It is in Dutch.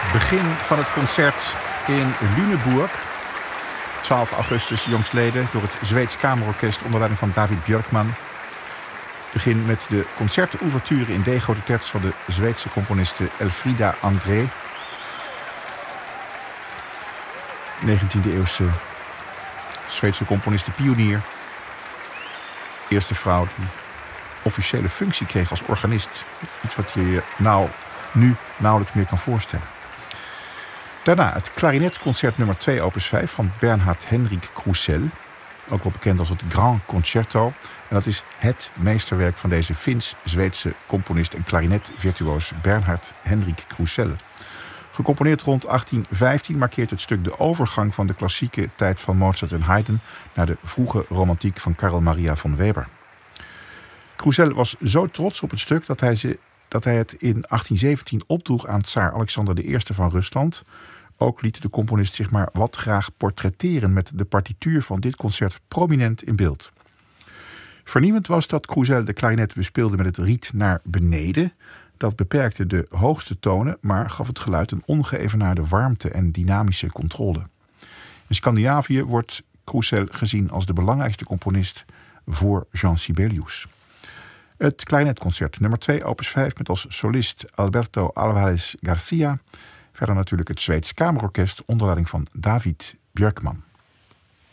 Begin van het concert in Lüneburg. 12 augustus jongstleden door het Zweeds Kamerorkest onder leiding van David Björkman. Begin met de concertouverture in D-grote terts van de Zweedse componiste Elfrida André. 19e-eeuwse Zweedse componiste pionier. Eerste vrouw die officiële functie kreeg als organist. Iets wat je je nu nauwelijks meer kan voorstellen. Daarna het klarinetconcert nummer 2 opus 5 van Bernhard Henrik Krusell. Ook wel bekend als het Grand Concerto. En dat is het meesterwerk van deze Fins-Zweedse componist en klarinetvirtuoos Bernhard Henrik Krusell. Gecomponeerd rond 1815 markeert het stuk de overgang van de klassieke tijd van Mozart en Haydn naar de vroege romantiek van Carl Maria von Weber. Krusell was zo trots op het stuk dat hij het in 1817 opdroeg aan tsaar Alexander I van Rusland. Ook liet de componist zich maar wat graag portretteren met de partituur van dit concert prominent in beeld. Vernieuwend was dat Krusell de klarinet bespeelde met het riet naar beneden. Dat beperkte de hoogste tonen, maar gaf het geluid een ongeëvenaarde warmte en dynamische controle. In Scandinavië wordt Krusell gezien als de belangrijkste componist voor Jean Sibelius. Het klarinetconcert nummer 2 opus 5 met als solist Alberto Alvarez Garcia. Verder natuurlijk het Zweeds Kamerorkest onder leiding van David Björkman.